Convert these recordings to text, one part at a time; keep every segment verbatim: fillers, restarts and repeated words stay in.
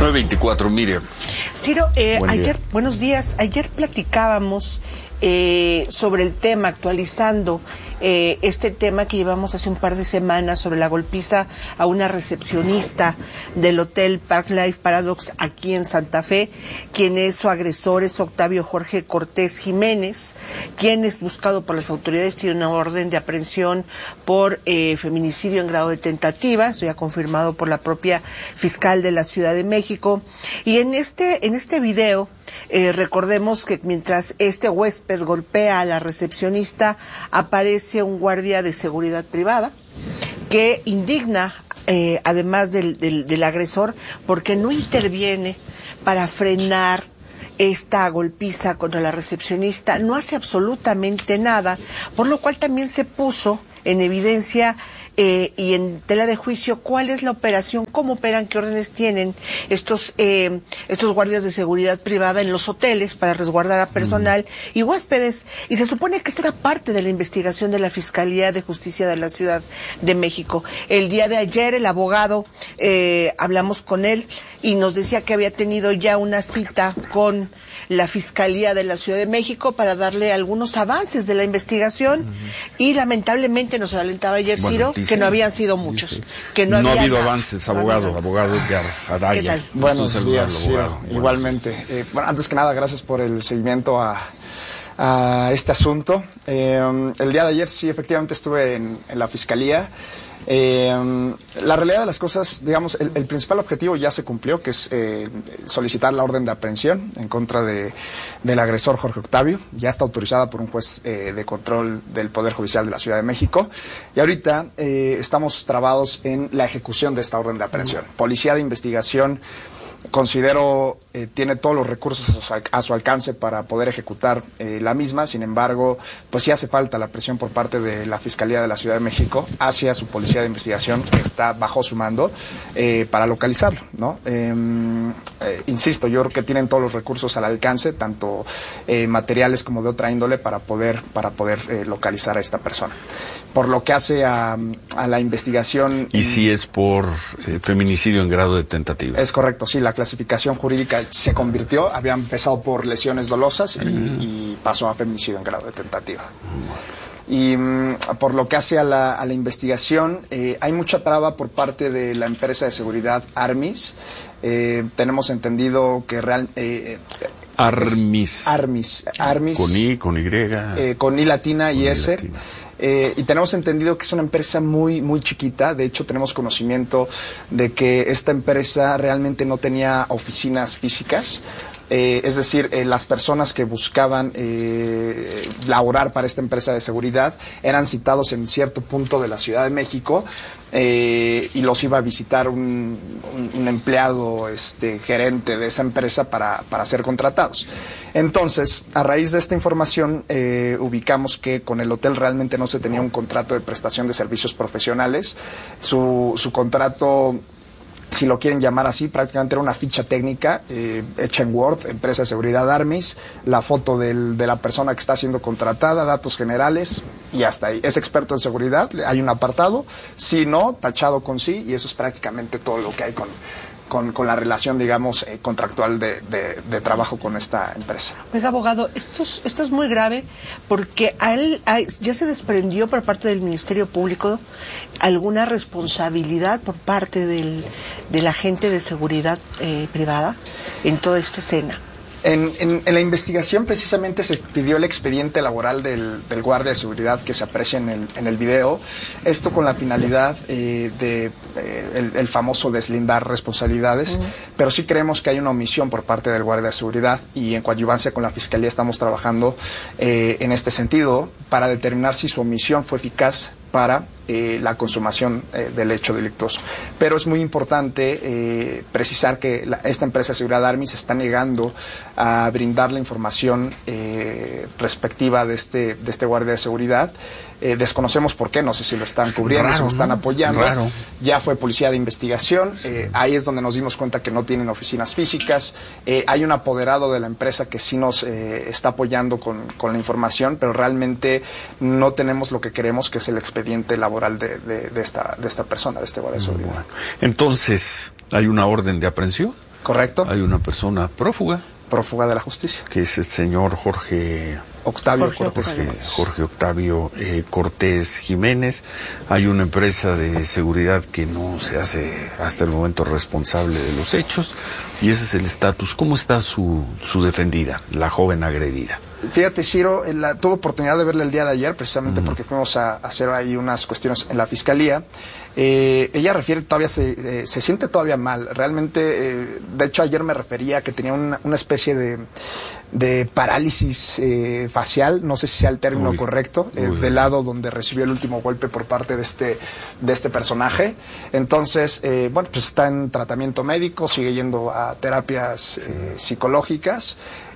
nueve veinticuatro, Miriam. Ciro, eh, Buen ayer, día. buenos días. Ayer platicábamos eh, sobre el tema, actualizando eh, este tema que llevamos hace un par de semanas sobre la golpiza a una recepcionista del Hotel Park Life Paradox aquí en Santa Fe, quien es su agresor, es Octavio Jorge Cortés Jiménez, quien es buscado por las autoridades, tiene una orden de aprehensión por eh, feminicidio en grado de tentativa, esto ya confirmado por la propia fiscal de la Ciudad de México. Y en este, en este video, eh, recordemos que mientras este huésped golpea a la recepcionista, aparece un guardia de seguridad privada que indigna, eh, además del, del, del agresor, porque no interviene para frenar esta golpiza contra la recepcionista, no hace absolutamente nada, por lo cual también se puso en evidencia eh, y en tela de juicio cuál es la operación, cómo operan, qué órdenes tienen estos eh, estos guardias de seguridad privada en los hoteles para resguardar a personal mm. y huéspedes. Y se supone que esta era parte de la investigación de la Fiscalía de Justicia de la Ciudad de México. El día de ayer el abogado, eh, hablamos con él y nos decía que había tenido ya una cita con la Fiscalía de la Ciudad de México para darle algunos avances de la investigación uh-huh. y lamentablemente nos adelantaba ayer, bueno, Ciro, dice, que no habían sido muchos. Dice, que no, no había ha habido nada. avances, abogado, abogado Edgar Araya. Buenos días, Ciro, igualmente. Eh, bueno, antes que nada, gracias por el seguimiento a, a este asunto. Eh, el día de ayer sí, efectivamente estuve en, en la Fiscalía. Eh, la realidad de las cosas, digamos, el, el principal objetivo ya se cumplió, que es eh, solicitar la orden de aprehensión en contra de, del agresor Jorge Octavio. Ya está autorizada por un juez eh, de control del Poder Judicial de la Ciudad de México. Y ahorita eh, estamos trabados en la ejecución de esta orden de aprehensión. Policía de Investigación, considero, eh, tiene todos los recursos a su, a su alcance para poder ejecutar eh, la misma. Sin embargo, pues sí hace falta la presión por parte de la Fiscalía de la Ciudad de México hacia su Policía de Investigación, que está bajo su mando, eh, para localizarlo, ¿no? Eh, eh, insisto, yo creo que tienen todos los recursos al alcance, tanto eh, materiales como de otra índole, para poder, para poder eh, localizar a esta persona. Por lo que hace a, a la investigación... ¿Y si es por eh, feminicidio en grado de tentativa? Es correcto, sí, la clasificación jurídica se convirtió, había empezado por lesiones dolosas y, uh-huh. y pasó a feminicidio en grado de tentativa. Uh-huh. Y um, por lo que hace a la, a la investigación, eh, hay mucha traba por parte de la empresa de seguridad Armis. Eh, tenemos entendido que real... Eh, Armis. Armis. Armis. Con I, con Y. Eh, con I latina y S. Latina. Eh, y tenemos entendido que es una empresa muy, muy chiquita. De hecho, tenemos conocimiento de que esta empresa realmente no tenía oficinas físicas. Eh, es decir, eh, las personas que buscaban eh, laborar para esta empresa de seguridad eran citados en cierto punto de la Ciudad de México eh, y los iba a visitar un, un, un empleado este, gerente de esa empresa para, para ser contratados. Entonces, a raíz de esta información, eh, ubicamos que con el hotel realmente no se tenía un contrato de prestación de servicios profesionales. Su, su contrato, si lo quieren llamar así, prácticamente era una ficha técnica eh, hecha en Word, empresa de seguridad Armis, la foto del, de la persona que está siendo contratada, datos generales y hasta ahí. Es experto en seguridad, hay un apartado, si no, tachado con sí, y eso es prácticamente todo lo que hay con... Con, con la relación, digamos, eh, contractual de, de, de trabajo con esta empresa. Oiga, abogado, esto es, esto es muy grave porque a él a, ya se desprendió por parte del Ministerio Público alguna responsabilidad por parte del, del agente de seguridad eh, privada en toda esta escena. En, en, en la investigación precisamente se pidió el expediente laboral del, del guardia de seguridad que se aprecia en el, en el video, esto con la finalidad eh, de eh, el, el famoso deslindar responsabilidades, uh-huh. pero sí creemos que hay una omisión por parte del guardia de seguridad y en coadyuvancia con la Fiscalía estamos trabajando eh, en este sentido para determinar si su omisión fue eficaz para eh, la consumación eh, del hecho delictuoso. Pero es muy importante eh, precisar que la, esta empresa de seguridad Armis está negando a brindar la información eh, respectiva de este, de este guardia de seguridad. Eh, desconocemos por qué, no sé si lo están cubriendo, raro, si lo están ¿no? apoyando. Raro. Ya fue policía de investigación, eh, ahí es donde nos dimos cuenta que no tienen oficinas físicas. Eh, hay un apoderado de la empresa que sí nos eh, está apoyando con, con la información, pero realmente no tenemos lo que queremos, que es el expediente laboral de, de, de, esta, de esta persona, de este guardia de seguridad. Bueno. Entonces, ¿hay una orden de aprehensión? Correcto. Hay una persona prófuga. Prófuga de la justicia. Que es el señor Jorge... Octavio Jorge Cortés Octavio. Jiménez. Jorge Octavio eh, Cortés Jiménez. Hay una empresa de seguridad que no se hace hasta el momento responsable de los hechos, y ese es el estatus. ¿Cómo está su, su defendida, la joven agredida? Fíjate, Ciro, en la, tuve oportunidad de verla el día de ayer, precisamente uh-huh. porque fuimos a, a hacer ahí unas cuestiones en la fiscalía. Eh, ella refiere todavía se, eh, se siente todavía mal. Realmente, eh, de hecho, ayer me refería a que tenía una, una especie de, de parálisis eh, facial, no sé si sea el término uy, correcto, eh, del lado donde recibió el último golpe por parte de este, de este personaje. Entonces, eh, bueno, pues está en tratamiento médico, sigue yendo a terapias eh, psicológicas.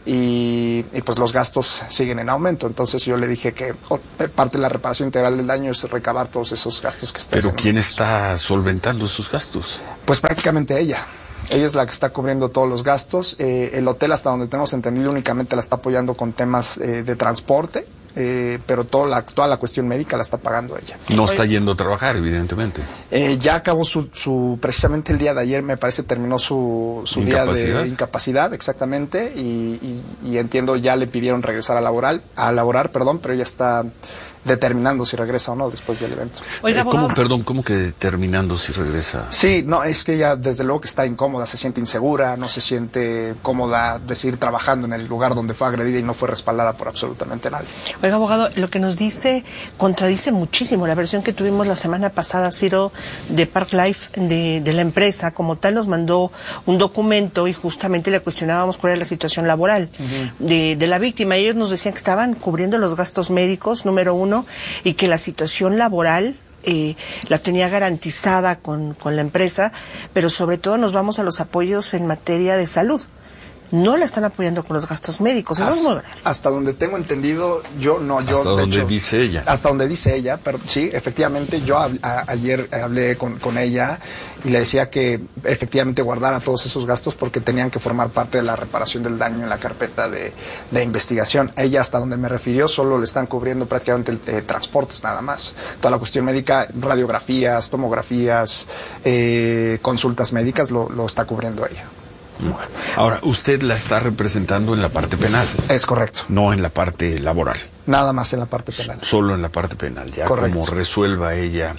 Y, y pues los gastos siguen en aumento. Entonces yo le dije que oh, parte de la reparación integral del daño es recabar todos esos gastos que están. ¿Pero quién está solventando esos gastos? Pues prácticamente ella. Ella es la que está cubriendo todos los gastos. Eh, el hotel, hasta donde tenemos entendido, únicamente la está apoyando con temas eh, de transporte. Eh, pero toda la, toda la cuestión médica la está pagando ella. No está yendo a trabajar, evidentemente. Eh, ya acabó su, su, precisamente el día de ayer, me parece, terminó su, su día de incapacidad, exactamente, y, y, y entiendo ya le pidieron regresar a laboral, a laborar, perdón, pero ella está determinando si regresa o no después del evento. Oiga, eh, ¿cómo, perdón, cómo que determinando si regresa? Sí, no, es que ella desde luego que está incómoda, se siente insegura, no se siente cómoda de seguir trabajando en el lugar donde fue agredida y no fue respaldada por absolutamente nadie. Oiga, abogado, lo que nos dice contradice muchísimo la versión que tuvimos la semana pasada, Ciro, de Park Life, de, de la empresa. Como tal, nos mandó un documento y justamente le cuestionábamos cuál era la situación laboral uh-huh. de, de la víctima. Ellos nos decían que estaban cubriendo los gastos médicos, número uno, y que la situación laboral eh, la tenía garantizada con, con la empresa, pero sobre todo nos vamos a los apoyos en materia de salud. No la están apoyando con los gastos médicos. Eso hasta, es muy grave. Hasta donde tengo entendido, yo no, yo hasta de donde hecho, dice ella. Hasta donde dice ella, pero sí, efectivamente, yo a, a, ayer hablé con, con ella y le decía que efectivamente guardara todos esos gastos porque tenían que formar parte de la reparación del daño en la carpeta de, de investigación. Ella, hasta donde me refirió, solo le están cubriendo prácticamente el, eh, transportes nada más. Toda la cuestión médica, radiografías, tomografías, eh, consultas médicas, lo, lo está cubriendo ella. Bueno, ahora, usted la está representando en la parte penal. Es correcto. No en la parte laboral. Nada más en la parte penal. Solo en la parte penal. Ya correcto. Como resuelva ella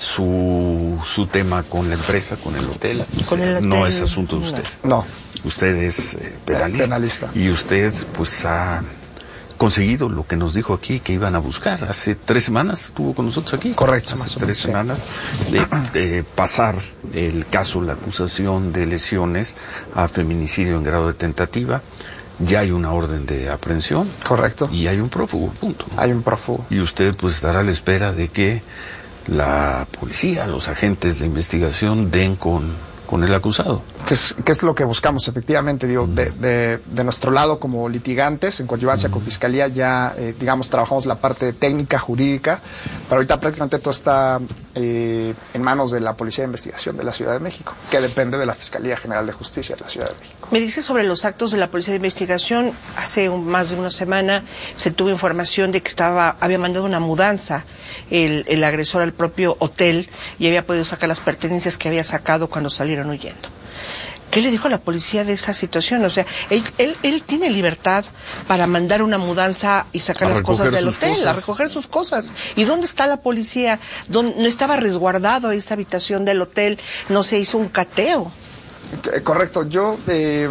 su, su tema con la empresa, con el hotel. Con el hotel. No es asunto de usted. No. Usted es eh, penalista. penalista. Y usted, pues, ha conseguido lo que nos dijo aquí que iban a buscar. Hace tres semanas estuvo con nosotros aquí. Correcto. Hace más tres sí. semanas de, de pasar el caso, la acusación de lesiones a feminicidio en grado de tentativa. Ya hay una orden de aprehensión. Correcto. Y hay un prófugo, punto. Hay un prófugo. Y usted pues estará a la espera de que la policía, los agentes de investigación den con... con el acusado. ¿Qué es, qué es lo que buscamos? Efectivamente, digo, de, de, de nuestro lado como litigantes, en coadyuvancia mm. con Fiscalía, ya, eh, digamos, trabajamos la parte técnica, jurídica, pero ahorita prácticamente todo está eh, en manos de la Policía de Investigación de la Ciudad de México, que depende de la Fiscalía General de Justicia de la Ciudad de México. Me dice sobre los actos de la Policía de Investigación, hace un, más de una semana se tuvo información de que estaba había mandado una mudanza el, el agresor al propio hotel y había podido sacar las pertenencias que había sacado cuando salieron huyendo. ¿Qué le dijo a la policía de esa situación? O sea, él, él, él tiene libertad para mandar una mudanza y sacar a las cosas del hotel, cosas. a recoger sus cosas. ¿Y dónde está la policía? ¿Dónde, no estaba resguardado esa habitación del hotel? ¿No se hizo un cateo? Correcto. Yo eh,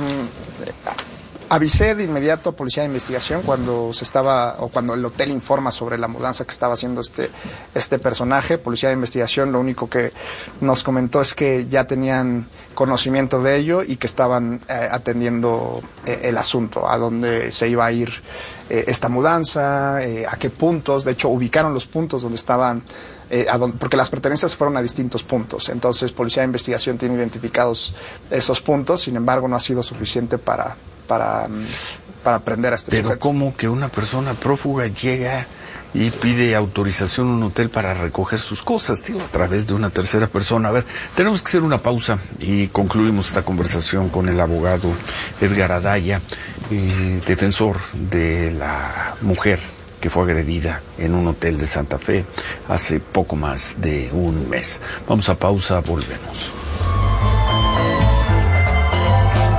avisé de inmediato a Policía de Investigación cuando se estaba, o cuando el hotel informa sobre la mudanza que estaba haciendo este, este personaje. Policía de Investigación lo único que nos comentó es que ya tenían conocimiento de ello y que estaban eh, atendiendo eh, el asunto, a dónde se iba a ir eh, esta mudanza, eh, a qué puntos. De hecho, ubicaron los puntos donde estaban, eh, a donde, porque las pertenencias fueron a distintos puntos. Entonces, Policía de Investigación tiene identificados esos puntos, sin embargo, no ha sido suficiente para... para, para aprender a este Pero sujeto. ¿cómo que una persona prófuga llega y pide autorización a un hotel para recoger sus cosas, tío, a través de una tercera persona? A ver, tenemos que hacer una pausa y concluimos esta conversación con el abogado Edgar Adaya, eh, defensor de la mujer que fue agredida en un hotel de Santa Fe hace poco más de un mes. Vamos a pausa, volvemos.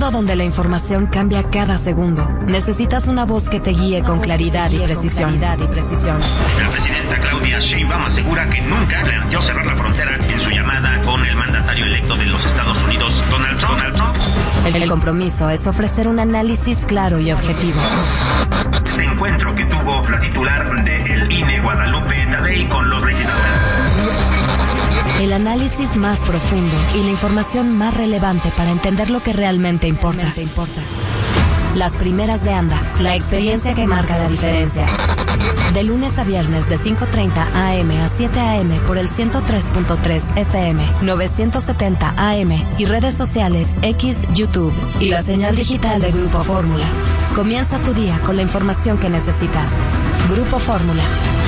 mundo donde la información cambia cada segundo, necesitas una voz que te guíe con claridad y precisión. La presidenta Claudia Sheinbaum asegura que nunca planteó cerrar la frontera en su llamada con el mandatario electo de los Estados Unidos, Donald Trump. Donald Trump. El compromiso es ofrecer un análisis claro y objetivo. Este encuentro que tuvo la titular del I N E, Guadalupe Tadei, con los legisladores. El análisis más profundo y la información más relevante para entender lo que realmente importa. Las primeras de ANDA, la experiencia que marca la diferencia. De lunes a viernes de cinco treinta a eme a siete a eme por el ciento tres punto tres efe eme, novecientos setenta a eme y redes sociales X, YouTube y la señal digital de Grupo Fórmula. Comienza tu día con la información que necesitas. Grupo Fórmula.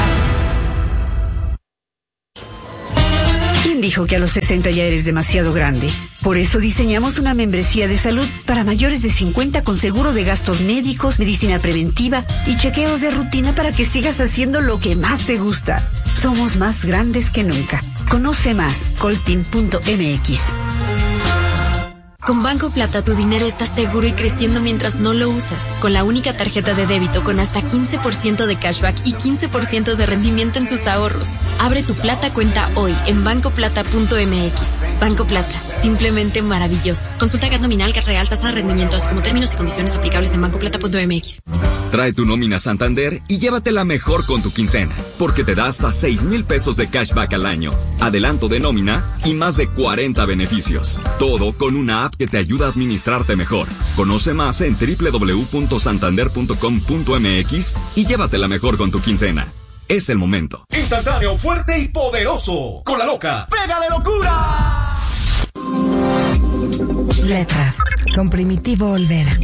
¿Quién dijo que a los sesenta ya eres demasiado grande? Por eso diseñamos una membresía de salud para mayores de cincuenta con seguro de gastos médicos, medicina preventiva y chequeos de rutina para que sigas haciendo lo que más te gusta. Somos más grandes que nunca. Conoce más, coltin punto eme equis. Con Banco Plata tu dinero está seguro y creciendo mientras no lo usas. Con la única tarjeta de débito con hasta quince por ciento de cashback y quince por ciento de rendimiento en tus ahorros. Abre tu Plata cuenta hoy en banco plata punto eme equis. Banco Plata, simplemente maravilloso. Consulta G A T nominal, G A T real, tasa de rendimiento, así como términos y condiciones aplicables en banco plata punto eme equis. Trae tu nómina Santander y llévatela mejor con tu quincena, porque te da hasta seis mil pesos de cashback al año, adelanto de nómina y más de cuarenta beneficios. Todo con una app que te ayuda a administrarte mejor. Conoce más en doble u doble u doble u punto santander punto com punto eme equis y llévatela mejor con tu quincena. Es el momento. Instantáneo, fuerte y poderoso. Con la loca. ¡Pega de locura! Letras. Con Primitivo Olvera.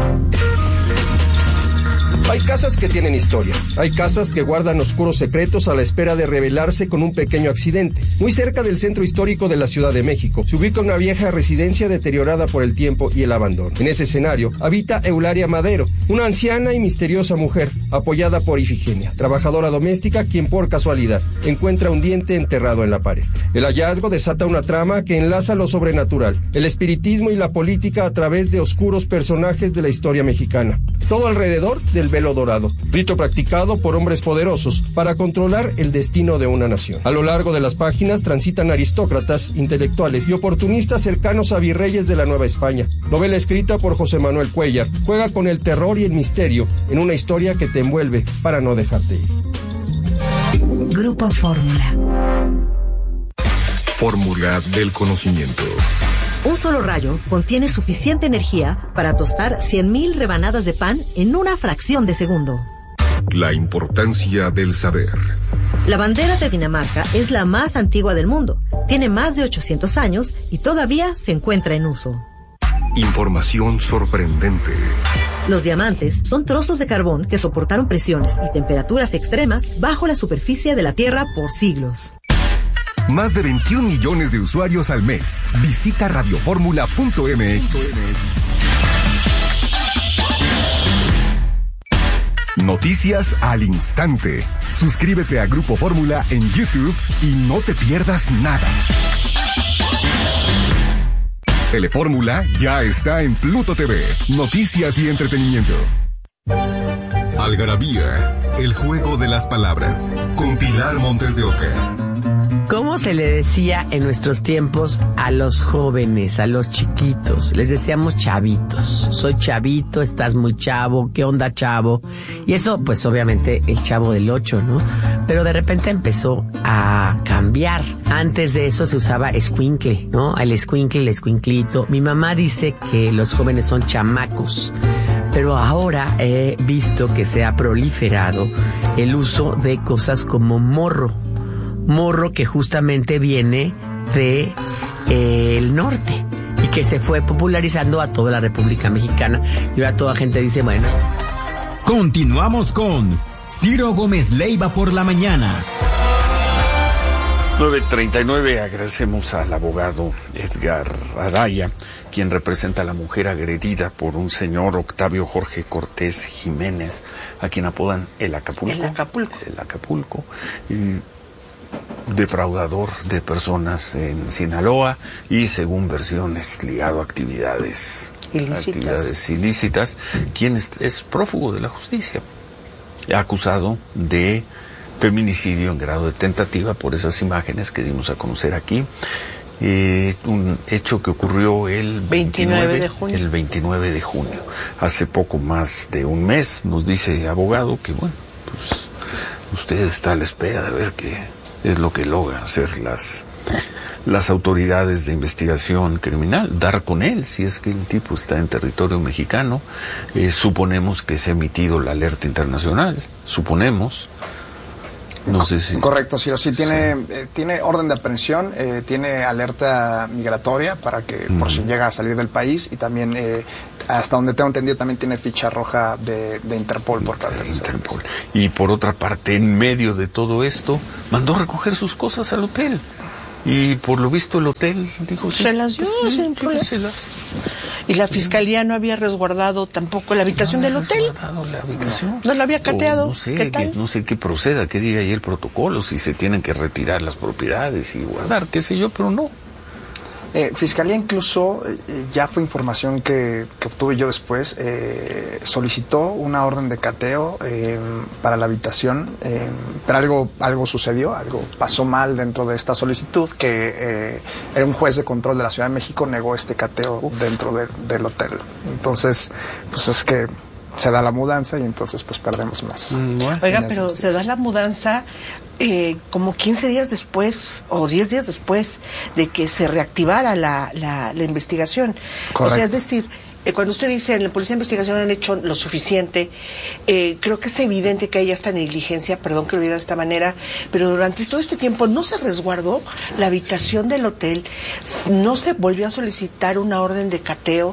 Hay casas que tienen historia, hay casas que guardan oscuros secretos a la espera de revelarse con un pequeño accidente. Muy cerca del centro histórico de la Ciudad de México, se ubica una vieja residencia deteriorada por el tiempo y el abandono. En ese escenario habita Eularia Madero, una anciana y misteriosa mujer, apoyada por Ifigenia, trabajadora doméstica, quien por casualidad encuentra un diente enterrado en la pared. El hallazgo desata una trama que enlaza lo sobrenatural, el espiritismo y la política a través de oscuros personajes de la historia mexicana. Todo alrededor del velo dorado, rito practicado por hombres poderosos para controlar el destino de una nación. A lo largo de las páginas transitan aristócratas, intelectuales y oportunistas cercanos a virreyes de la Nueva España. Novela escrita por José Manuel Cuellar, juega con el terror y el misterio en una historia que te envuelve para no dejarte ir. Grupo Fórmula. Fórmula del conocimiento. Un solo rayo contiene suficiente energía para tostar cien mil rebanadas de pan en una fracción de segundo. La importancia del saber. La bandera de Dinamarca es la más antigua del mundo. Tiene más de ochocientos años y todavía se encuentra en uso. Información sorprendente. Los diamantes son trozos de carbón que soportaron presiones y temperaturas extremas bajo la superficie de la Tierra por siglos. Más de veintiún millones de usuarios al mes. Visita radio fórmula punto eme equis. Noticias al instante. Suscríbete a Grupo Fórmula en YouTube y no te pierdas nada. Telefórmula ya está en Pluto T V. Noticias y entretenimiento. Algarabía, el juego de las palabras. Con Pilar Montes de Oca. ¿Cómo se le decía en nuestros tiempos a los jóvenes, a los chiquitos? Les decíamos chavitos. Soy chavito, estás muy chavo, ¿qué onda, chavo? Y eso, pues obviamente el Chavo del Ocho, ¿no? Pero de repente empezó a cambiar. Antes de eso se usaba escuincle, ¿no? El escuincle, el escuinclito. Mi mamá dice que los jóvenes son chamacos. Pero ahora he visto que se ha proliferado el uso de cosas como morro. Morro que justamente viene de eh, el norte y que se fue popularizando a toda la República Mexicana y ahora toda gente dice, bueno. Continuamos con Ciro Gómez Leiva por la mañana. nueve treinta y nueve, agradecemos al abogado Edgar Araya, quien representa a la mujer agredida por un señor Octavio Jorge Cortés Jiménez, a quien apodan el Acapulco. El Acapulco. El Acapulco. Y defraudador de personas en Sinaloa y, según versiones, ligado a actividades ilícitas. actividades ilícitas, quien es, es prófugo de la justicia, acusado de feminicidio en grado de tentativa por esas imágenes que dimos a conocer aquí. Eh, un hecho que ocurrió el veintinueve de junio. El veintinueve de junio, hace poco más de un mes. Nos dice abogado que bueno, pues usted está a la espera de ver qué es lo que logran hacer las las autoridades de investigación criminal, dar con él si es que el tipo está en territorio mexicano. Eh, suponemos que se ha emitido la alerta internacional, suponemos. No sé si... Correcto, Ciro, sí, tiene, sí. Eh, tiene orden de aprehensión, eh, tiene alerta migratoria para que, mm. por si llega a salir del país, y también, eh, hasta donde tengo entendido, también tiene ficha roja de, de Interpol por parte de Interpol. Y por otra parte, en medio de todo esto, mandó recoger sus cosas al hotel. Y por lo visto el hotel dijo... Se las dio, pues, sí, sin problema. se las... Y la fiscalía no había resguardado tampoco la habitación no del hotel. La habitación. No la había cateado. O no sé, ¿Qué que, tal? no sé qué proceda, que diga ahí el protocolo, si se tienen que retirar las propiedades y guardar, qué sé yo, pero no. Eh, Fiscalía incluso, eh, ya fue información que, que obtuve yo después, eh, solicitó una orden de cateo eh, para la habitación, eh, pero algo, algo sucedió, algo pasó mal dentro de esta solicitud, que eh, era un juez de control de la Ciudad de México negó este cateo dentro de, del hotel. Entonces, pues es que se da la mudanza y entonces pues perdemos más. Bueno. Oiga, pero se da la mudanza eh, como quince días después o diez días después de que se reactivara la, la, la investigación. Correcto. O sea, es decir, eh, cuando usted dice en la Policía de Investigación han hecho lo suficiente, eh, creo que es evidente que hay esta negligencia, perdón que lo diga de esta manera, pero durante todo este tiempo no se resguardó la habitación del hotel, no se volvió a solicitar una orden de cateo.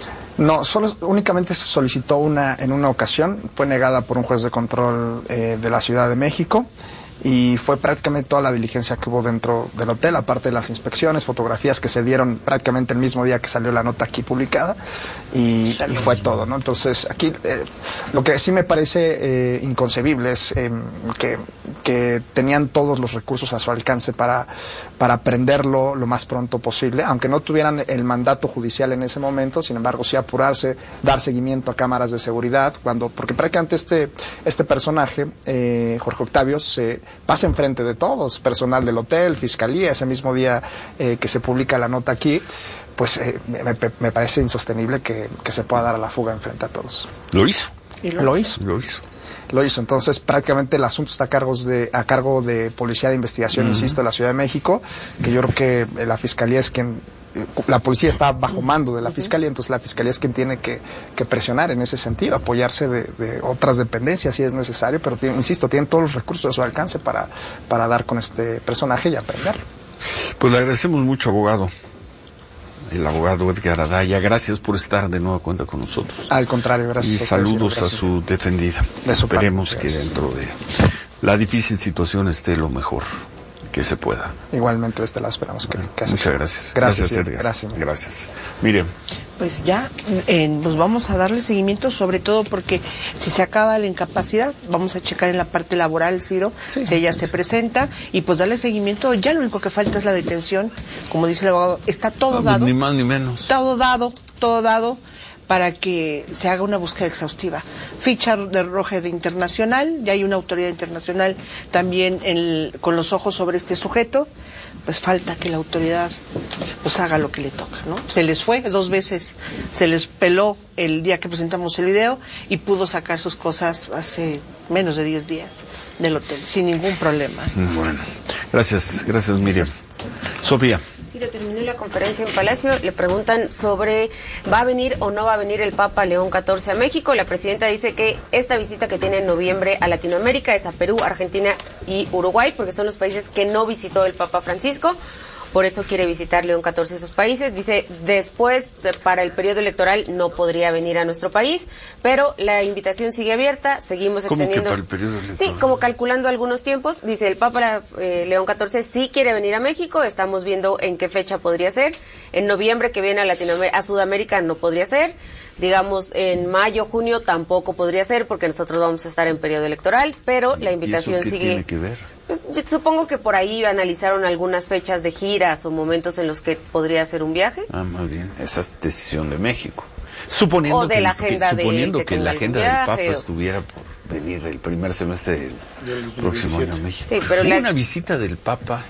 No, solo únicamente se solicitó una en una ocasión, fue negada por un juez de control eh, de la Ciudad de México, y fue prácticamente toda la diligencia que hubo dentro del hotel, aparte de las inspecciones, fotografías que se dieron prácticamente el mismo día que salió la nota aquí publicada, y, y fue todo, ¿no? Entonces, aquí eh, lo que sí me parece eh, inconcebible es eh, que, que tenían todos los recursos a su alcance para, para prenderlo lo más pronto posible, aunque no tuvieran el mandato judicial en ese momento, sin embargo, sí apurarse, dar seguimiento a cámaras de seguridad, cuando porque prácticamente este, este personaje, eh, Jorge Octavio, se pasa enfrente de todos, personal del hotel, fiscalía, ese mismo día eh, que se publica la nota aquí, pues eh, me, me parece insostenible que, que se pueda dar a la fuga enfrente a todos. ¿Lo hizo? Lo, lo hizo. Lo hizo. Lo hizo. Entonces, prácticamente el asunto está a, cargos de, a cargo de Policía de Investigación, uh-huh. insisto, de la Ciudad de México, que yo creo que la Fiscalía es quien... La policía está bajo mando de la Fiscalía, entonces la Fiscalía es quien tiene que, que presionar en ese sentido, apoyarse de, de otras dependencias si es necesario, pero tiene, insisto, tienen todos los recursos a su alcance para, para dar con este personaje y aprenderlo. Pues le agradecemos mucho, abogado. El abogado Edgar Adaya, gracias por estar de nueva cuenta con nosotros. Al contrario, gracias. Y saludos a su defendida. De su Esperemos parte, que dentro de la difícil situación esté lo mejor que se pueda. Igualmente de este lado esperamos que, que así Muchas sea. gracias. Gracias, Gracias, Edgar. Gracias. Gracias. Mire. Pues ya eh, nos vamos a darle seguimiento, sobre todo porque si se acaba la incapacidad, vamos a checar en la parte laboral, Ciro, sí, si ella se presenta, y pues darle seguimiento. Ya lo único que falta es la detención, como dice el abogado, está todo ah, dado. Ni más ni menos. Todo dado, todo dado para que se haga una búsqueda exhaustiva. Ficha de roja de internacional, ya hay una autoridad internacional también en, con los ojos sobre este sujeto. Pues falta que la autoridad pues haga lo que le toca, ¿no? Se les fue dos veces, se les peló el día que presentamos el video y pudo sacar sus cosas hace menos de diez días del hotel, sin ningún problema. Bueno, gracias, gracias Miriam. Sofía. Sí, lo terminó la conferencia en Palacio, le preguntan sobre ¿va a venir o no va a venir el Papa León catorce a México? La presidenta dice que esta visita que tiene en noviembre a Latinoamérica es a Perú, Argentina y Uruguay, porque son los países que no visitó el Papa Francisco. Por eso quiere visitar León catorce esos países. Dice, después, para el periodo electoral, no podría venir a nuestro país, pero la invitación sigue abierta, seguimos ¿Cómo extendiendo... que para el periodo electoral? Sí, como calculando algunos tiempos. Dice, el Papa eh, León catorce sí quiere venir a México, estamos viendo en qué fecha podría ser. En noviembre, que viene a Latinoamérica, a Sudamérica, no podría ser. Digamos, en mayo, junio, tampoco podría ser, porque nosotros vamos a estar en periodo electoral, pero la invitación ¿Y eso qué sigue... tiene que ver? Pues, yo supongo que por ahí analizaron algunas fechas de giras o momentos en los que podría hacer un viaje. Ah, muy bien. Esa es decisión de México. Suponiendo o de que, la agenda que, suponiendo de, que, que la agenda viaje, del Papa o... estuviera por venir el primer semestre del próximo año a México. Sí, pero Hubo la... una visita del Papa,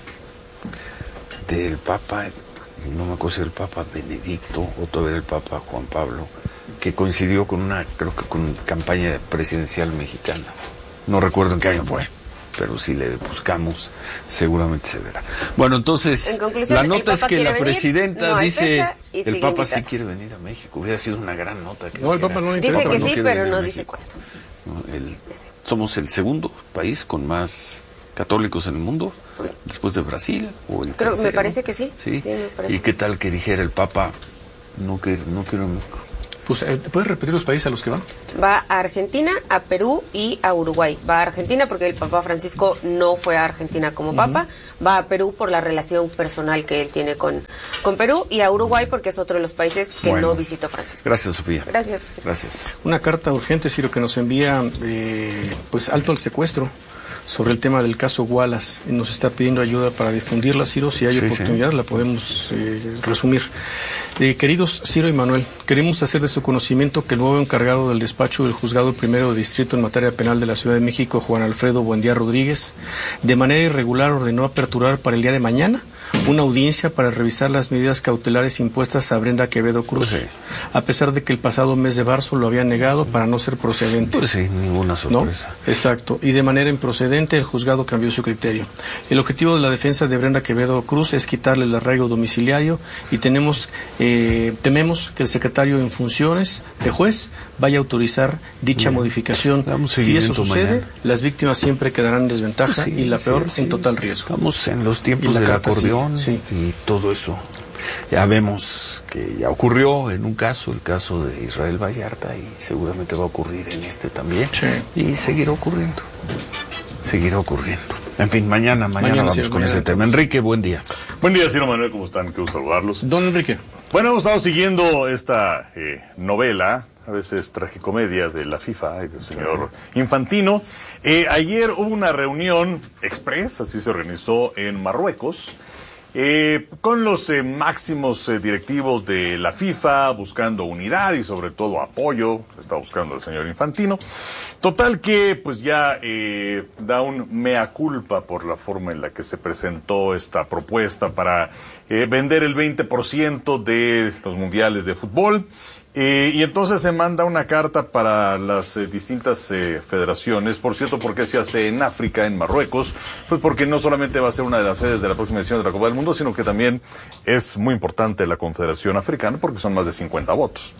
del Papa, no me acuerdo si era el Papa Benedicto o todavía el Papa Juan Pablo, que coincidió con una, creo que con campaña presidencial mexicana. No recuerdo en qué año fue, pero si le buscamos, seguramente se verá. Bueno, entonces, la nota es que la venir, presidenta no dice, el Papa invitado. Sí quiere venir a México. Hubiera sido una gran nota. Que no, el Papa no le interesa. Dice que no sí, pero no dice cuánto. No, el, somos el segundo país con más católicos en el mundo, después de Brasil. O el Creo, tercero. me parece que sí. ¿Sí? Sí, me parece. ¿Y qué tal que dijera el Papa, no quiero, no quiero México? Pues, ¿puedes repetir los países a los que va? Va a Argentina, a Perú y a Uruguay. Va a Argentina porque el Papa Francisco no fue a Argentina como uh-huh. Papa. Va a Perú por la relación personal que él tiene con, con Perú. Y a Uruguay porque es otro de los países que bueno, no visitó Francisco. Gracias, Sofía. Gracias. Gracias. Una carta urgente, Ciro, que nos envía eh, pues alto al secuestro sobre el tema del caso Wallace. Nos está pidiendo ayuda para difundirla, Ciro. Si hay sí, oportunidad, sí. la podemos eh, resumir. Eh, queridos Ciro y Manuel, queremos hacer de su conocimiento que el nuevo encargado del despacho del Juzgado Primero de Distrito en materia penal de la Ciudad de México, Juan Alfredo Buendía Rodríguez, de manera irregular ordenó aperturar para el día de mañana una audiencia para revisar las medidas cautelares impuestas a Brenda Quevedo Cruz, pues sí. a pesar de que el pasado mes de marzo lo había negado para no ser procedente. Pues sí, ninguna sorpresa. ¿No? Exacto, y de manera improcedente el juzgado cambió su criterio. El objetivo de la defensa de Brenda Quevedo Cruz es quitarle el arraigo domiciliario y tenemos, eh, tememos que el secretario en funciones de juez vaya a autorizar dicha Bien. modificación. Si eso sucede, mañana. las víctimas siempre quedarán en desventaja pues sí, y la peor sí, sí. en total riesgo. Estamos en los tiempos del acordeón sí. y todo eso. Ya vemos que ya ocurrió en un caso, el caso de Israel Vallarta, y seguramente va a ocurrir en este también. Sí. Y seguirá ocurriendo. Seguirá ocurriendo. En fin, mañana, mañana, mañana vamos sí, con mañana ese tema. Enrique, buen día. Buen día, Ciro Manuel, ¿cómo están? Qué gusto saludarlos. Don Enrique. Bueno, hemos estado siguiendo esta eh, novela, a veces tragicomedia, de la FIFA y del señor Infantino. Eh, ayer hubo una reunión express, así se organizó en Marruecos, Eh, con los eh, máximos eh, directivos de la FIFA, buscando unidad y sobre todo apoyo, está buscando el señor Infantino. Total que pues ya eh, da un mea culpa por la forma en la que se presentó esta propuesta para eh, vender el veinte por ciento de los mundiales de fútbol. Eh, y entonces se manda una carta para las eh, distintas eh, federaciones. Por cierto, ¿por qué se hace en África, en Marruecos? Pues porque no solamente va a ser una de las sedes de la próxima edición de la Copa del Mundo, sino que también es muy importante la Confederación Africana, porque son más de cincuenta votos.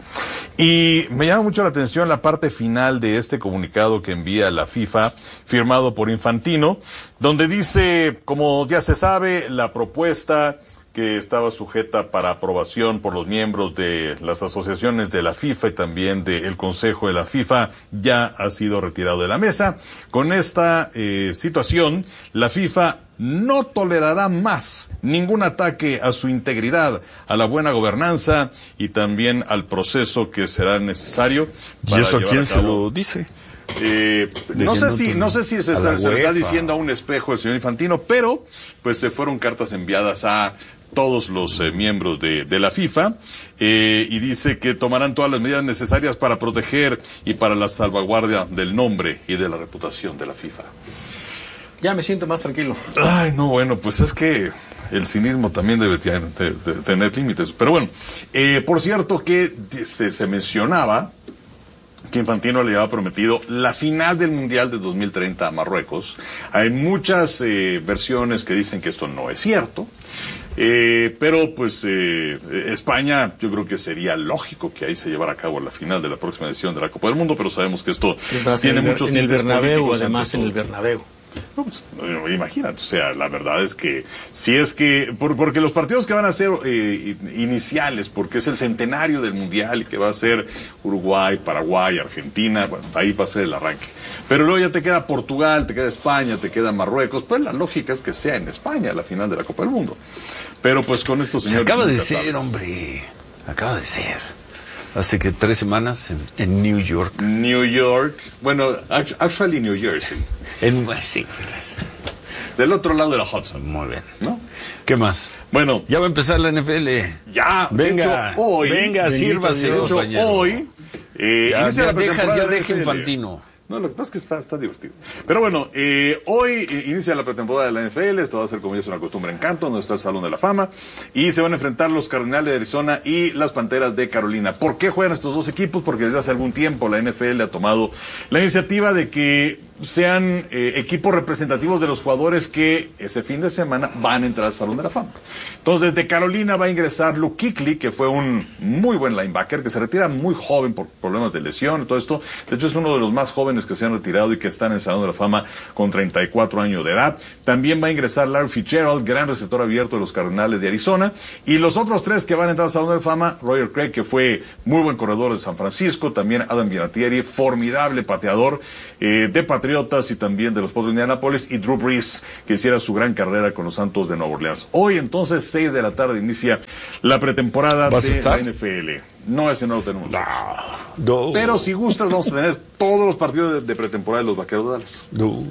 Y me llama mucho la atención la parte final de este comunicado que envía la FIFA, firmado por Infantino, donde dice, como ya se sabe, la propuesta que estaba sujeta para aprobación por los miembros de las asociaciones de la FIFA y también del Consejo de la FIFA ya ha sido retirado de la mesa. Con esta eh, situación, la FIFA no tolerará más ningún ataque a su integridad, a la buena gobernanza y también al proceso que será necesario para ¿Y eso a quién a se lo dice? Eh, no sé si no sé si se, se, se le está diciendo a un espejo el señor Infantino, pero pues se fueron cartas enviadas a todos los eh, miembros de, de la FIFA eh, y dice que tomarán todas las medidas necesarias para proteger y para la salvaguardia del nombre y de la reputación de la FIFA. Ya me siento más tranquilo. Ay, no, bueno, pues es que el cinismo también debe tener, de, de, tener límites. Pero bueno, eh, por cierto que se, se mencionaba que Infantino le había prometido la final del Mundial de dos mil treinta a Marruecos. Hay muchas eh, versiones que dicen que esto no es cierto. Eh, pero pues eh, España, yo creo que sería lógico que ahí se llevara a cabo la final de la próxima edición de la Copa del Mundo, pero sabemos que esto más, tiene en el, muchos en el Bernabéu, además en el Bernabéu. No, pues, no, imagínate, o sea, la verdad es que si es que, por, porque los partidos que van a ser eh, iniciales, porque es el centenario del Mundial y que va a ser Uruguay, Paraguay, Argentina, bueno, ahí va a ser el arranque. Pero luego ya te queda Portugal, te queda España, te queda Marruecos, pues la lógica es que sea en España la final de la Copa del Mundo. Pero pues con estos señores... Se acaba de ser, sabes. hombre, acaba de ser. Hace que tres semanas en, en New York. New York, bueno, actually New Jersey. En, sí, del otro lado de la Hudson. Muy bien. ¿No? ¿Qué más? Bueno. Ya va a empezar la N F L. Ya. Venga, de hecho, hoy. venga, sírvase, De hecho, compañero. hoy. Eh, ya, inicia ya la pretemporada deja, ya de la deja N F L. Infantino. No, lo que pasa es que está, está divertido. Pero bueno, eh, hoy eh, inicia la pretemporada de la N F L. Esto va a ser, como ya es una costumbre, en Canton, donde está el Salón de la Fama. Y se van a enfrentar los Cardenales de Arizona y las Panteras de Carolina. ¿Por qué juegan estos dos equipos? Porque desde hace algún tiempo la N F L ha tomado la iniciativa de que sean eh, equipos representativos de los jugadores que ese fin de semana van a entrar al Salón de la Fama. Entonces, desde Carolina va a ingresar Luke Kuechly, que fue un muy buen linebacker, que se retira muy joven por problemas de lesión y todo esto. De hecho, es uno de los más jóvenes que se han retirado y que están en el Salón de la Fama con treinta y cuatro años de edad. También va a ingresar Larry Fitzgerald, gran receptor abierto de los Cardenales de Arizona. Y los otros tres que van a entrar al Salón de la Fama, Roger Craig, que fue muy buen corredor de San Francisco, también Adam Vinatieri, formidable pateador eh, de Patriotas y también de los Potros de Indianápolis, y Drew Brees, que hiciera su gran carrera con los Santos de Nueva Orleans. Hoy, entonces, seis de la tarde, inicia la pretemporada de la N F L. No, ese no lo tenemos. No, no. Pero si gustas, vamos a tener todos los partidos de, de pretemporada de los Vaqueros de Dallas. No,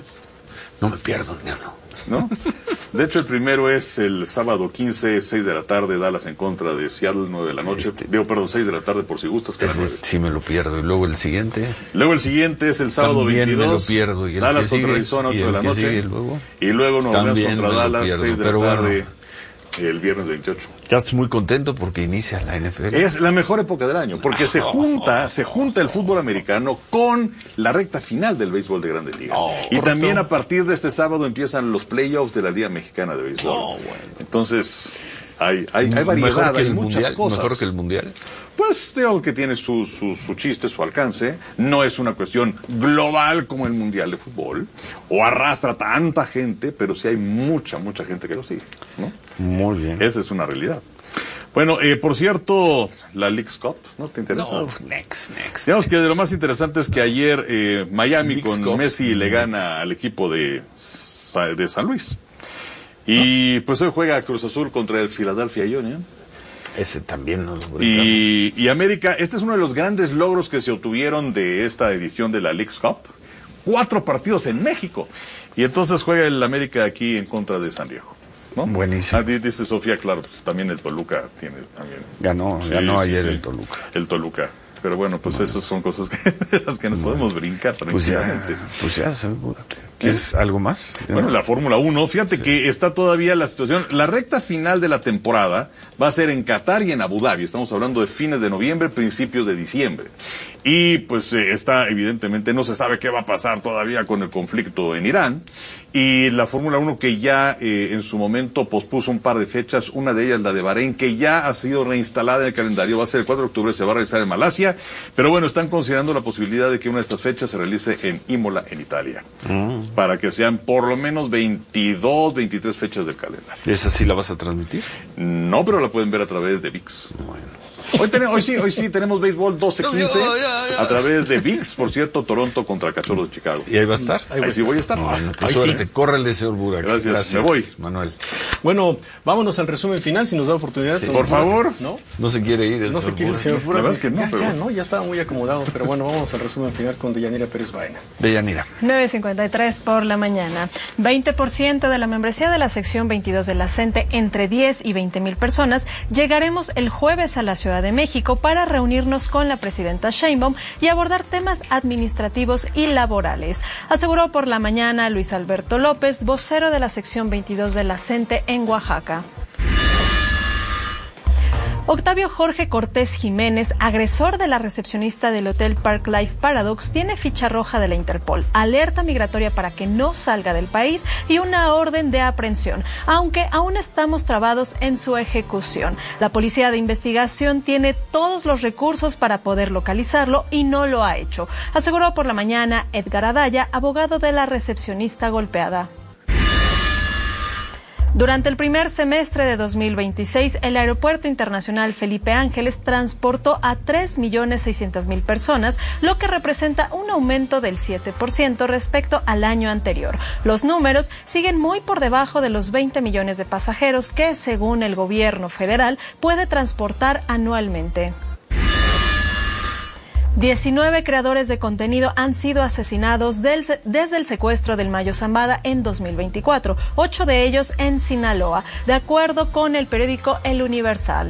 no me pierdo, ni uno. ¿No? De hecho, el primero es el sábado quince, seis de la tarde, Dallas en contra de Seattle, nueve de la noche. Este, Digo, perdón, seis de la tarde por si gustas. Que ese, sí me lo pierdo. Y luego el siguiente. Luego el siguiente es el sábado también veintidós. Me lo pierdo. Y el Dallas que contra sigue, Arizona, ocho de la noche. Sigue, luego. Y luego Nueva Orleans contra Dallas, pierdo, seis de la tarde. Bueno. El viernes veintiocho. Ya estoy muy contento porque inicia la N F L. Es la mejor época del año, porque se junta, se junta el fútbol americano con la recta final del béisbol de Grandes Ligas. Oh, y correcto. También a partir de este sábado empiezan los playoffs de la Liga Mexicana de Béisbol. Oh, bueno. Entonces, hay, hay, hay variedad, hay muchas mundial, cosas. Mejor que el Mundial. Pues digo que tiene su, su, su chiste, su alcance. No es una cuestión global como el Mundial de Fútbol, o arrastra tanta gente, pero sí hay mucha, mucha gente que lo sigue, ¿no? Muy bien. Esa es una realidad. Bueno, eh, por cierto, la Leagues Cup, ¿no te interesa? No, next, next. Digamos que de lo más interesante es que ayer eh, Miami Leagues con Cup. Messi le gana next. al equipo de, de San Luis. Y pues hoy juega Cruz Azul contra el Philadelphia Union. Ese también nos lo y, y América, este es uno de los grandes logros que se obtuvieron de esta edición de la Leagues Cup. Cuatro partidos en México. Y entonces juega el América aquí en contra de San Diego, ¿no? Buenísimo. Ah, dice Sofía, claro, pues también el Toluca tiene también. Ganó, sí, ganó sí, ayer sí. el Toluca. El Toluca. Pero bueno, pues bueno. esas son cosas que, de las que nos bueno. podemos brincar tranquilamente. Pues ya, pues ya seguro. ¿Quieres algo más? Bueno, la Fórmula uno, fíjate sí. que está todavía la situación, la recta final de la temporada va a ser en Qatar y en Abu Dhabi. Estamos hablando de fines de noviembre, principios de diciembre. Y pues eh, está, evidentemente, no se sabe qué va a pasar todavía con el conflicto en Irán. Y la Fórmula uno que ya eh, en su momento pospuso un par de fechas, una de ellas la de Bahrein, que ya ha sido reinstalada en el calendario, va a ser el cuatro de octubre, se va a realizar en Malasia, pero bueno, están considerando la posibilidad de que una de estas fechas se realice en Imola, en Italia, mm. para que sean por lo menos veintidós, veintitrés fechas del calendario. ¿Esa sí la vas a transmitir? No, pero la pueden ver a través de V I X. Bueno. Hoy, tenemos, hoy sí, hoy sí tenemos béisbol doce quince a través de V I X, por cierto, Toronto contra Cachorros de Chicago. ¿Y ahí va a estar? Ahí, ahí sí voy a estar. Bueno, pues suerte, sí. Corre el de señor Burak. Gracias. Gracias, me voy. Manuel. Bueno, vámonos al resumen final, si nos da oportunidad. Sí. Por favor. ¿No? No se quiere ir el No señor se quiere ir el señor Burak. La verdad es que no, ya, pero... Ya, ¿no? Ya estaba muy acomodado, pero bueno, vamos al resumen final con Deyanira Pérez Baena. Deyanira. nueve cincuenta y tres por la mañana. veinte por ciento de la membresía de la sección veintidós de la CENTE, entre diez y veinte mil personas, llegaremos el jueves a la Ciudad de México para reunirnos con la presidenta Sheinbaum y abordar temas administrativos y laborales, aseguró por la mañana Luis Alberto López, vocero de la sección veintidós de la CENTE en Oaxaca. Octavio Jorge Cortés Jiménez, agresor de la recepcionista del Hotel Park Life Paradox, tiene ficha roja de la Interpol, alerta migratoria para que no salga del país y una orden de aprehensión, aunque aún estamos trabados en su ejecución. La Policía de Investigación tiene todos los recursos para poder localizarlo y no lo ha hecho, aseguró por la mañana Edgar Adaya, abogado de la recepcionista golpeada. Durante el primer semestre de dos mil veintiséis, el Aeropuerto Internacional Felipe Ángeles transportó a tres millones seiscientas mil personas, lo que representa un aumento del siete por ciento respecto al año anterior. Los números siguen muy por debajo de los veinte millones de pasajeros que, según el gobierno federal, puede transportar anualmente. diecinueve creadores de contenido han sido asesinados del, desde el secuestro del Mayo Zambada en dos mil veinticuatro, ocho de ellos en Sinaloa, de acuerdo con el periódico El Universal.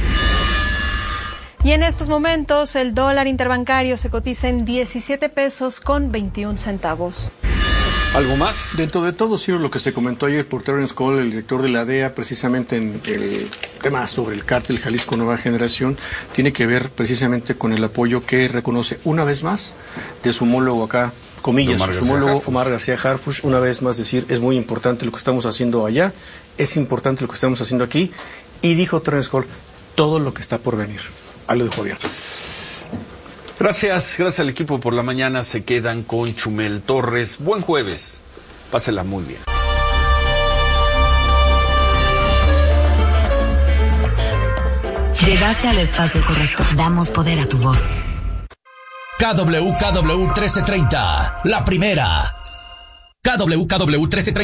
Y en estos momentos el dólar interbancario se cotiza en diecisiete pesos con veintiún centavos. ¿Algo más? Dentro de todo, Ciro, lo que se comentó ayer por Terence Cole, el director de la D E A, precisamente en el tema sobre el cártel Jalisco Nueva Generación, tiene que ver precisamente con el apoyo que reconoce una vez más de su homólogo acá, comillas, su homólogo Omar García Harfuch, una vez más decir, es muy importante lo que estamos haciendo allá, es importante lo que estamos haciendo aquí, y dijo Terence Cole, todo lo que está por venir. Ahí lo dejo abierto. Gracias, gracias al equipo por la mañana. Se quedan con Chumel Torres. Buen jueves. Pásela muy bien. Llegaste al espacio correcto. Damos poder a tu voz. K W K W trece treinta, la primera. K W K W trece treinta.